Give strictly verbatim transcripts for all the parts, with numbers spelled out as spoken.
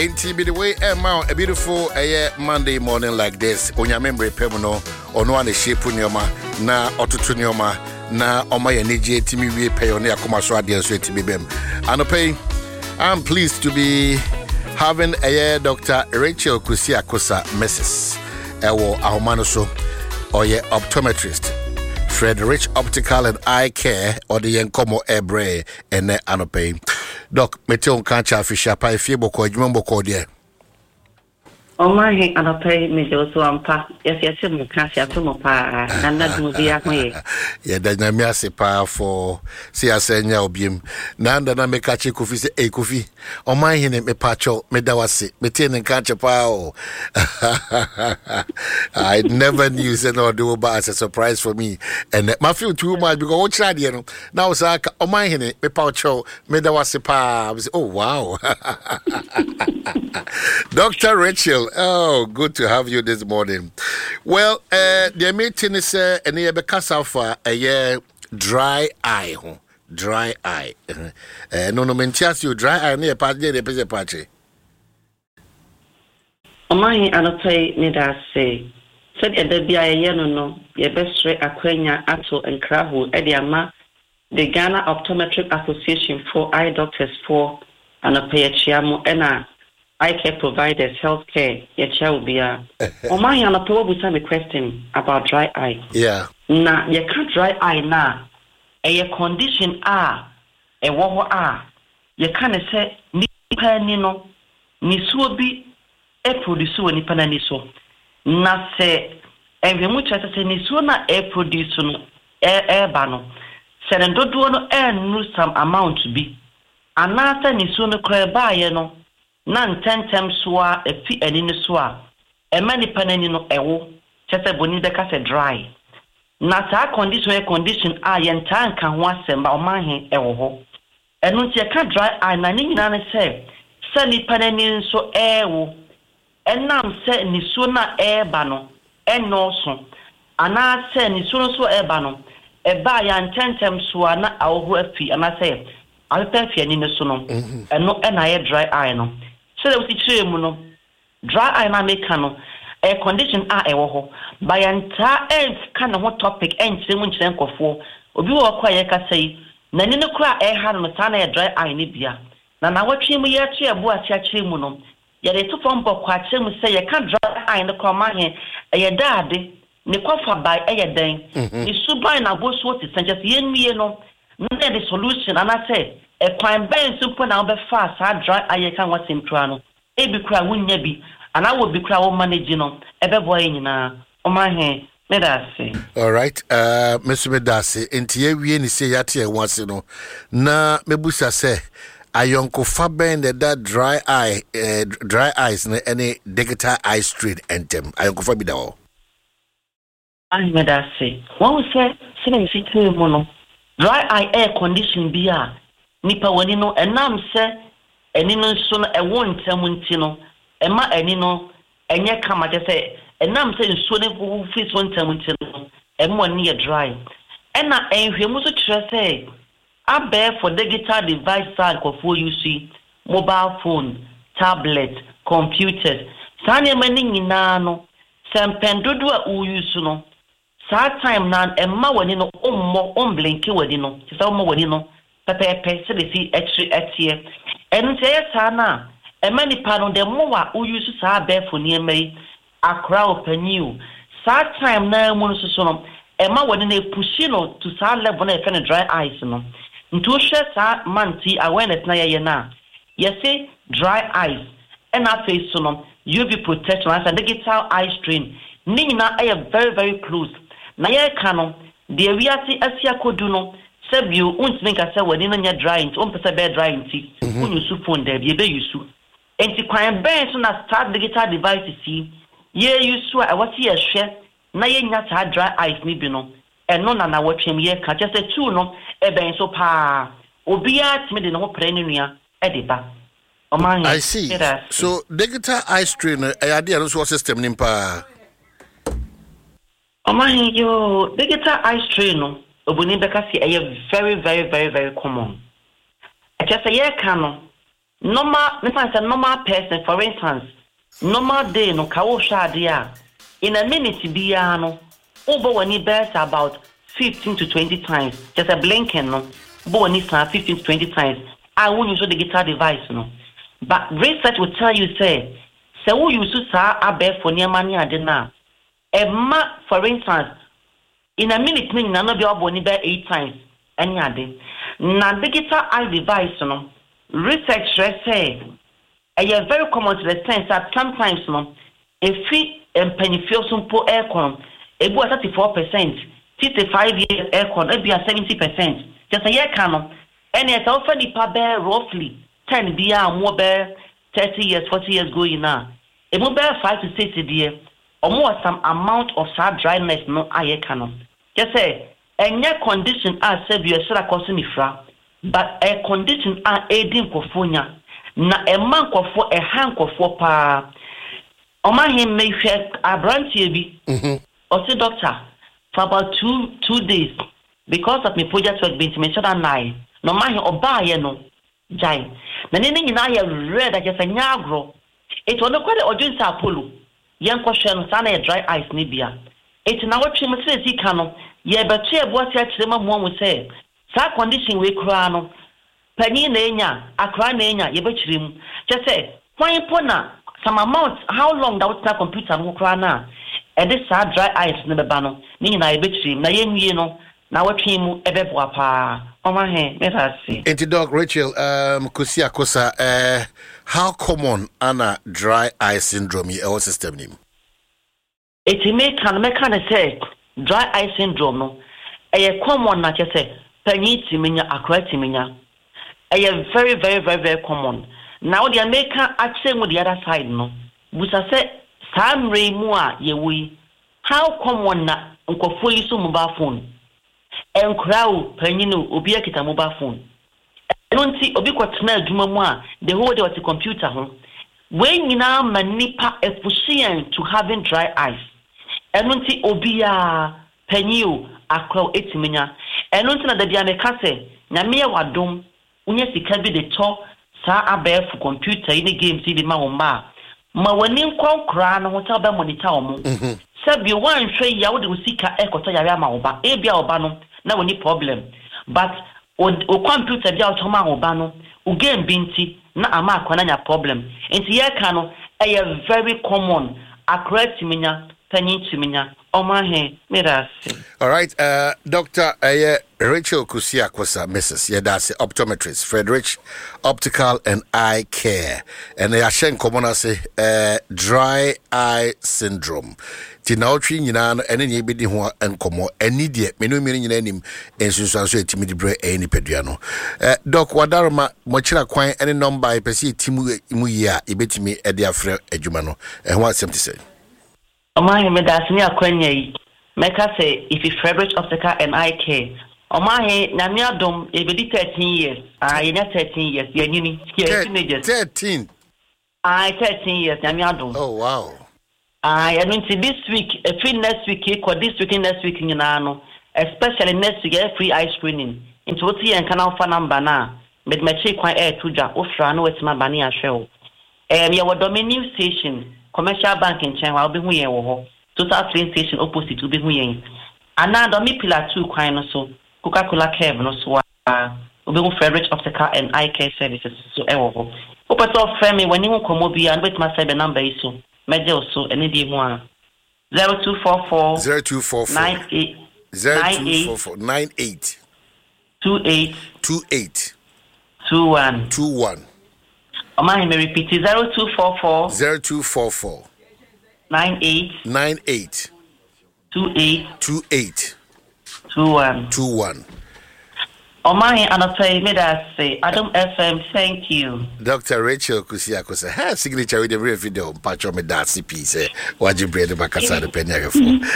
Ain't he be the way Emma a beautiful a Monday morning like this? On your memory, Pemono, or no one is shape on your ma, na autotunioma, na on my energy, Timmy, we pay on your commercial audience to be bem. And pay, I'm pleased to be having a Doctor Rachel Kusia Kosa Missus Ewo Ahumanoso, or your optometrist. Frederick Optical and Eye Care or the Yenkomo Ebre and Anope. Doc, Meteon Cancha Fisher Pie Fibo Jumbo Cordia. Oh, my Anope, Mijo Swampa, yes, yes, Mukasia Tumopa, and not Muvia. Yeah, then I may say power for Siasenya Obium. Nanda na make a chikufi a kufi. Oh, my him me pacho, me dawasi, me tin and catch a pow. I never knew said no do but as a surprise for me. And my feel too much because what tried you know. Now, sir, oh, my him me pacho, me dawasi pa. Oh, wow. Doctor Rachel. Oh, good to have you this morning. Well, uh, the meeting is uh, and you because of uh, a year dry eye, huh? Dry eye. Uh, no, no, mentias you dry eye near party the pizza party. Oh, my, I don't say me that say. Said there be a year no no. Your best rate Aquenia Ato and Krahu Ediama, the Ghana Optometric Association for eye doctors for and a pay a chiamo and eye care providers, healthcare, your child will be a. Oh, my, I'm a probably time a question about dry eye. Yeah. Now, you can't dry eye now. A condition are a war are. You can't say, Nipanino, Nisubi, a producer, Nipaniso. Na say, and the much as I say, Nisuna, a producer, air bano. Said, and don't want to earn some amount to be. And now, Nisuna cry by, you know. Nan ten times swa a fi and in the swa. A many panenino ewo, chester bonida cast dry. Not our condition a condition I and time can once send by my hand ewo. And once you can't dry I nani nana say, Sally panenin so ewo. And now say ni sooner air bano, and no so. And I say ni sooner so air bano. A buy and ten times swa na our fee, and I say, I'll pay for in the sono, and no and I dry iron. So there was a tree, dry eye na make cano, a condition are a woho. By entire end kind of what topic and seven cent of four, or you are quite a say, Nanino cry a hand on the sana a dry eye nibia. Now, what chim we are to a boy chimuno. Yet they took on board quite say, you can't dry eye in the command, a daddy, Nicofa by a day. It's so blind I was what is just yen me, no, not the solution, and I say. A crime bang super now be fast, I dry I can what's in Trano. A be cry wouldn't be, and I would be crowd managing on a boy in on my hand. Let us say. All right, uh, Mister Medasi, and Tia we any say at here once you know. Na Mebusa say, a young Faben that dry eye, uh, dry eyes, any digital eye street and them. I go for me though. I made us say, what was said, sitting to mono. Dry eye air condition be a. Nipa wanino enam se enino so no ewo ntem ntino ema enino enye kama je se enam se nsuo ne fu fi so ntem ntino ema ni ye dry ena enhwemu so kire se abe for digital device side for you see mobile phone tablet computers sane mani nyina no sempendodo a u use no sa time na ema wani no ommo omblinki wani no se sa ommo wani no pepe se de si extra etie enu se sana e mani pano de mo wa u use sa be for ni emai akra opaniu sa time na mu so so no e ma woni na pushi no to sa level na e kind dry eyes no nto hwe sa manti awareness na ye na ye say dry eyes and na face so no U V protection as a digital eye strain ni na e very very close na ye ka no de wiase asia kodu no Sabio, won't make us say, well, in your drying, on per bed drying tea, when you soup on there, be a you soup. And to crime bands on a start digital device to see, ye, you swear, I was here, share, na ye not had dry eyes, maybe no, and none on our watching ye, catch just a two no, a bang so pa, or be at me in no perennia, ediba. I see. So, digital eye strain, I idea also system in pa. Oh, my, yo, digital eye strain, no. Obuni bekasi eye very very very very common. I just say ye kano normal, let's say normal person, for instance, normal day no kawo shadia. In a minute, be no over when he bears about fifteen to twenty times. Just a blinking no, but when he's fifteen to twenty times. I won't use the guitar device no. But research will tell you say, so who use to say a bear for near money I did now. A ma, for instance, in a minute, meaning none of your body bear eight times. Any other. Now the guitar eye device no. Research say, a very common to the sense that sometimes no, if we and penny feel some poor aircon, it was thirty-four percent, fifty-five years aircon, it be a seventy percent. Just a year canon, and it's often the bear roughly ten be a more bear thirty years, forty years going now. It will bear five to six a year, or more some amount of sad dryness, no air canon. Just say, and your condition are severe, so I call me fra, but a condition are aiding Kofunya, na a monk of for a hank of four pa. Oma him may share a branch here or say doctor for about two two days because of my project work being to mention that night. No mind or buy no jai. The name in I read that just a nyagro. It was not quite a audience Apollo. Young question sana dry ice nibia. It's now what she says he cannot. Yeah, but she was such the mom would say. Sa condition we crown. Penny nenya, a cry nenya, ye betch him. Just say, why pona? Some amount, how long that would computer and walk around now? And this sad dry ice never banner, meaning I bet him, Nayen, you know, now what him a bit wapa. On my hand, let us see. Into dog Rachel, um, Kusia Kosa, uh, how common Anna dry eye syndrome in our system name? It may can make kind of say dry eye syndrome, no, a common, not just say, penny timinia, a cry timinia. A very, very, very, very common. Now the American actually with the other side no. But I said Sam Ray Mua ye we how come one na unko fully so mobile phone. En crowd penino obi akita mobile phone. Don't see obi kwatna adwuma mu a the whole day was the computer ho. When you now manipa efficient to having dry eyes. And don't see obi a penio akro etimenya. And don't na da bia me ka se na me wadom unya sika bi de to sa abẹ for computer in the game see the ma ma ma wani nkwankra no hotel ba monitor omo sabi wan hwe ya wo de usika ekota yare ama oba e bia oba no na woni problem but o computer bia o ma oba no o game binti na ama akwana nya problem enti ye ka no e very common accurate minya panyin minya oma he mirasi. All right, uh Doctor uh, Rachel Kusia Kosa, Missus Yeah, that's the optometrist, Frederick Optical and Eye Care. And they are sharing common as a dry eye syndrome. Tinautri, you know, and any bit in and como, and idiot, menu meaning in him, and since I say Timmy Bre, any Pediano. Doc, Wadarma, Mochila Quine, any number, I perceive Timu Muya, ibit me at their friend Ejumano. And what's him to say? Oma me that's near Quenya. Make us say if you Frederick Optical and Eye Care. Oma he na me adom e be thirteen years. Ah, you na thirteen years. You ni teenagers. thirteen. Ah, thirteen years. Na me adom. Oh wow. Ah, I mean this week, a free next week, or this week next week in ano, especially next week free eye screening. Into what you can offer number na. But my check quite air to ja ofra no it's my bani a show. Um ya wadome new station, commercial bank in China, I'll be hu yen wo ho. Total train station opposite to be hu yen. Ana do me pillar two kwan no so. Coca-Cola Kev no so ah obi Frederick Optical and Eye Care Services so e wo ho. Opeto frame me when you come bi and wait my say the number is so. Meje also any di mu a zero two four four zero two four four nine eight zero two four four nine eight two eight two eight two one two one. O ma me repeat zero two four four zero two four four nine eight nine eight two eight two eight two one two one. O ma he anotay me that say Adam F M, thank you. Doctor Rachel Kusia Kosa her signature with the real video patch me that C P say waji bread bakasa the penny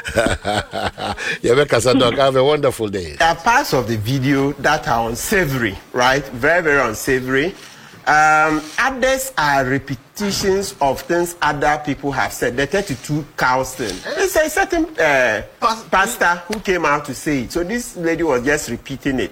for. You make us doc have a wonderful day. There are parts of the video that are unsavory, right? Very very unsavory. Um, others are repetitions of things other people have said. The thirty-two cows thing. It's a certain uh, pastor who came out to say it. So this lady was just repeating it.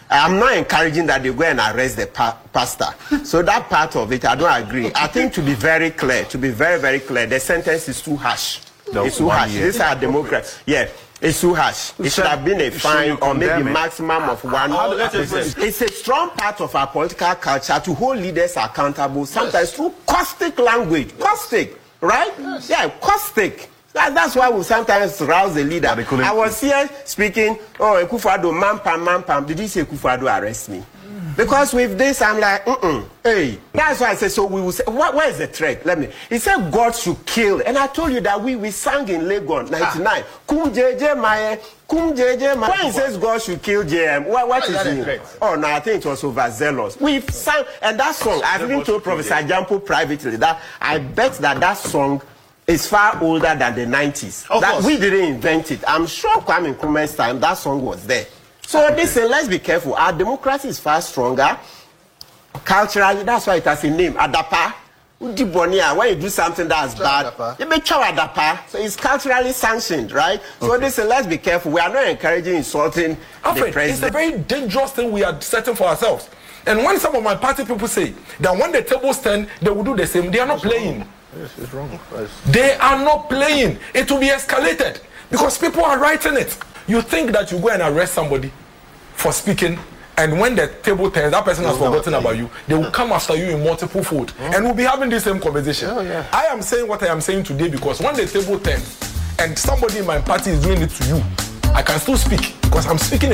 I'm not encouraging that they go and arrest the pa- pastor. So that part of it, I don't agree. I think to be very clear, to be very, very clear, the sentence is too harsh. No, it's too harsh. These are Democrats. Yeah. It's too harsh. It should have been a fine or maybe maximum of one. It's a strong part of our political culture to hold leaders accountable, sometimes through caustic language. Caustic, right? Yes. Yeah, caustic. That, that's why we sometimes rouse the leader. I was here speaking, oh, Akufo-Addo, man pam, man pam. Did you say Akufo-Addo arrest me? Because with this, I'm like, mm-mm, hey. That's why I say, so we will say, what, where is the threat? Let me. He said God should kill. And I told you that we, we sang in Lagos, ninety-nine. Ah. Kum J J Maye, Kum J J Maye. When he says God should kill J M, what, what is it? Oh, no, I think it was overzealous. We sang, and that song, I've even told Professor Jampo privately that I bet that that song is far older than the nineties. Of that course. We didn't invent it. I'm sure Kwame Nkrumah's time, that song was there. So okay. Listen, let's be careful. Our democracy is far stronger. Culturally, that's why it has a name. Adapa. When you do something that's bad, you may chow Adapa. So it's culturally sanctioned, right? Okay. So listen, let's be careful. We are not encouraging insulting Alfred, the president. It's a very dangerous thing we are setting for ourselves. And when some of my party people say that when the tables turn, they will do the same, they are not playing. Yes, it's wrong. They are not playing. It will be escalated because people are writing it. You think that you go and arrest somebody for speaking, and when the table turns, that person has forgotten about you, they will come after you in multiple fold, oh. and we'll be having the same conversation. Oh, yeah. I am saying what I am saying today because when the table turns and somebody in my party is doing it to you, I can still speak because I'm speaking